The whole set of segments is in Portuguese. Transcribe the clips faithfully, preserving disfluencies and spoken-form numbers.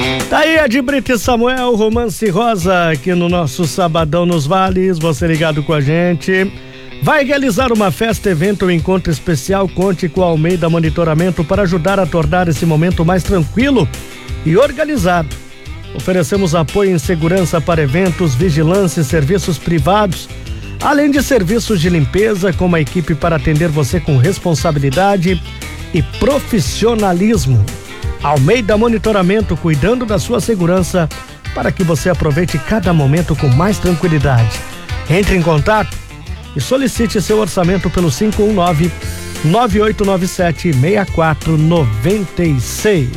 Tá aí a de Brito e Samuel, Romance Rosa, aqui no nosso Sabadão nos Vales, você ligado com a gente. Vai realizar uma festa, evento ou encontro especial? Conte com a Almeida Monitoramento para ajudar a tornar esse momento mais tranquilo e organizado. Oferecemos apoio em segurança para eventos, vigilância e serviços privados, além de serviços de limpeza, com uma equipe para atender você com responsabilidade e profissionalismo. Almeida Monitoramento, cuidando da sua segurança para que você aproveite cada momento com mais tranquilidade. Entre em contato e solicite seu orçamento pelo cinco um nove, nove oito nove sete, seis quatro nove seis.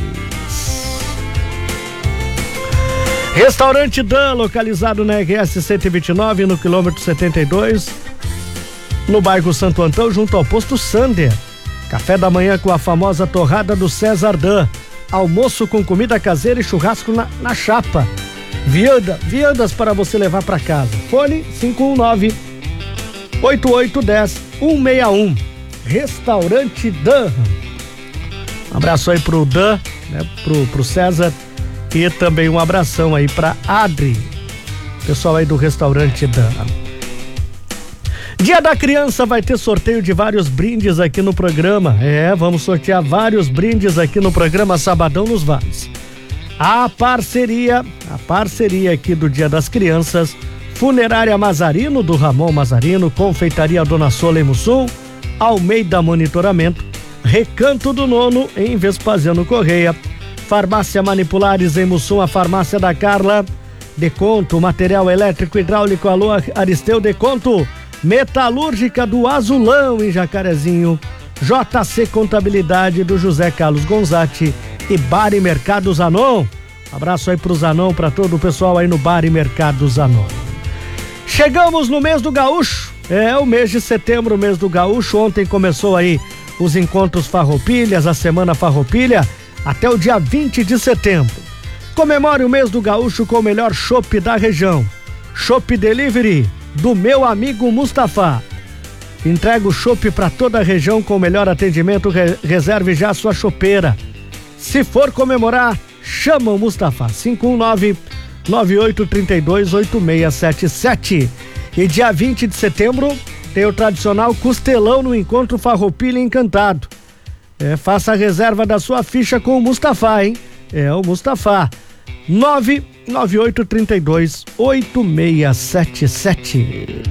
Restaurante Dan, localizado na R S cento e vinte e nove, no quilômetro setenta e dois, no bairro Santo Antão, junto ao posto Sander. Café da manhã com a famosa torrada do César Dan. Almoço com comida caseira e churrasco na, na chapa. Vianda, viandas para você levar para casa. Fone cinco um nove, oito oito um zero, um seis um. Restaurante Dan. Um abraço aí pro Dan, né, pro, pro César, e também um abração aí pra Adri, pessoal aí do Restaurante Dan. Dia da Criança vai ter sorteio de vários brindes aqui no programa. É, vamos sortear vários brindes aqui no programa Sabadão nos Vales. A parceria, a parceria aqui do Dia das Crianças, Funerária Mazarino, do Ramon Mazarino, Confeitaria Dona Sola em Mussum, Almeida Monitoramento, Recanto do Nono em Vespasiano Correia, Farmácia Manipulares em Mussum, a Farmácia da Carla, Deconto, material elétrico hidráulico, alô Aristeu Deconto, Metalúrgica do Azulão em Jacarezinho, J C Contabilidade do José Carlos Gonzatti e Bar e Mercado Zanon. Abraço aí pro Zanon, pra todo o pessoal aí no Bar e Mercado Zanon. Chegamos no mês do Gaúcho, é o mês de setembro, o mês do Gaúcho. Ontem começou aí os encontros Farroupilhas, a Semana Farroupilha, até o dia vinte de setembro. Comemore o mês do Gaúcho com o melhor chopp da região. Chopp Delivery do meu amigo Mustafa. Entrega o chopp para toda a região com o melhor atendimento. Re- reserve já a sua chopeira. Se for comemorar, chama o Mustafa. cinco um nove, nove oito três dois, oito seis sete sete. E dia vinte de setembro tem o tradicional costelão no Encontro Farroupilha Encantado. É, faça a reserva da sua ficha com o Mustafa, hein? É o Mustafa. nove nove oito três dois, oito seis sete sete.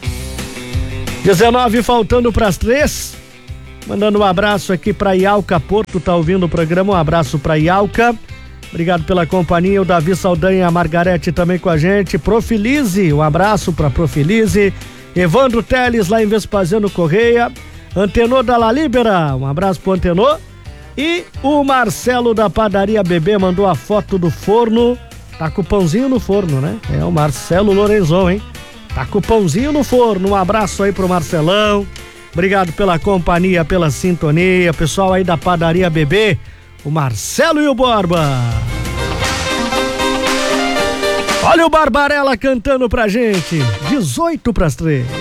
dezenove faltando para as três. Mandando um abraço aqui para Ialca Porto, tá ouvindo o programa? Um abraço para Ialca. Obrigado pela companhia. O Davi Saldanha, a Margarete também com a gente. Profilize, um abraço para Profilize. Evandro Teles lá em Vespasiano Correia. Antenor da La Libera, um abraço pro Antenor. E o Marcelo da Padaria Bebê mandou a foto do forno. Tá com o pãozinho no forno, né? É o Marcelo Lorenzon, hein? Tá com o pãozinho no forno. Um abraço aí pro Marcelão. Obrigado pela companhia, pela sintonia. Pessoal aí da Padaria Bebê, o Marcelo e o Borba. Olha o Barbarella cantando pra gente. dezoito pras três.